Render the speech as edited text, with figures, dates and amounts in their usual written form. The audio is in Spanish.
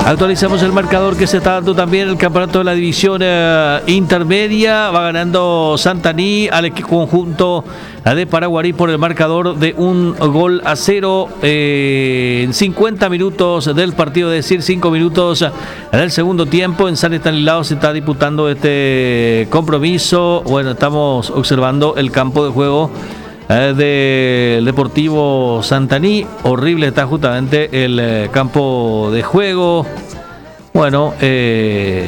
Actualizamos el marcador que se está dando también el campeonato de la división intermedia. Va ganando Santaní al conjunto de Paraguarí por el marcador de 1-0 en 50 minutos del partido, es decir, 5 minutos en el segundo tiempo. En San Estanislao se está disputando este compromiso. Bueno, estamos observando el campo de juego del Deportivo Santaní. Horrible está justamente el campo de juego. Bueno,